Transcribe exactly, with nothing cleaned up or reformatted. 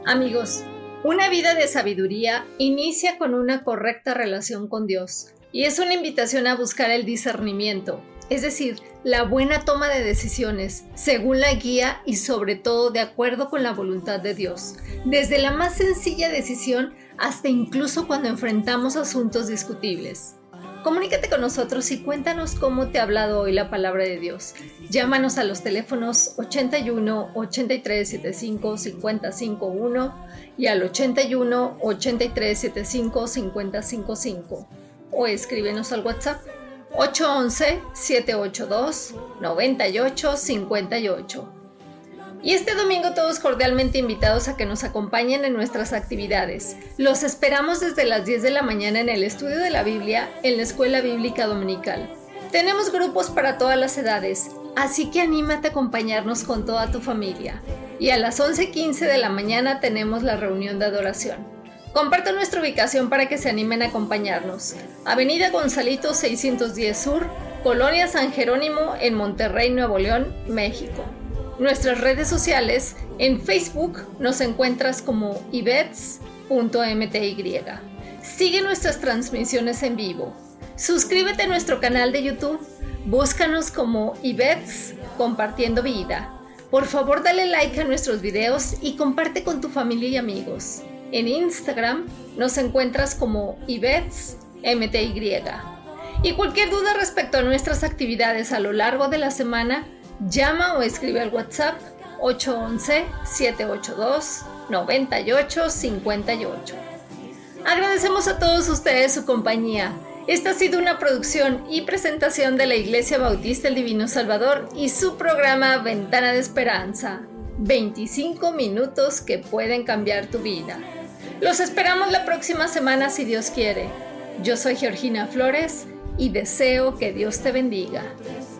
Amigos, una vida de sabiduría inicia con una correcta relación con Dios y es una invitación a buscar el discernimiento, es decir, la buena toma de decisiones según la guía y sobre todo de acuerdo con la voluntad de Dios, desde la más sencilla decisión hasta incluso cuando enfrentamos asuntos discutibles. Comunícate con nosotros y cuéntanos cómo te ha hablado hoy la palabra de Dios. Llámanos a los teléfonos ochenta y uno, ochenta y tres, setenta y cinco, cincuenta, cincuenta y uno y al ochenta y uno, ochenta y tres, setenta y cinco, cincuenta, cincuenta y cinco o escríbenos al WhatsApp ocho once, siete ocho dos, noventa y ocho cincuenta y ocho. Y este domingo todos cordialmente invitados a que nos acompañen en nuestras actividades. Los esperamos desde las diez de la mañana en el estudio de la Biblia en la Escuela Bíblica Dominical. Tenemos grupos para todas las edades, así que anímate a acompañarnos con toda tu familia. Y a las once quince de la mañana tenemos la reunión de adoración. Comparto nuestra ubicación para que se animen a acompañarnos. Avenida Gonzalito seiscientos diez Sur, Colonia San Jerónimo en Monterrey, Nuevo León, México. Nuestras redes sociales, en Facebook nos encuentras como ibets punto m t y. Sigue nuestras transmisiones en vivo. Suscríbete a nuestro canal de YouTube. Búscanos como Ibets Compartiendo Vida. Por favor, dale like a nuestros videos y comparte con tu familia y amigos. En Instagram nos encuentras como ibets punto m t y. Y cualquier duda respecto a nuestras actividades a lo largo de la semana, llama o escribe al WhatsApp ocho once, siete ocho dos, noventa y ocho cincuenta y ocho. Agradecemos a todos ustedes su compañía. Esta ha sido una producción y presentación de la Iglesia Bautista El Divino Salvador y su programa Ventana de Esperanza. veinticinco minutos que pueden cambiar tu vida. Los esperamos la próxima semana si Dios quiere. Yo soy Georgina Flores y deseo que Dios te bendiga.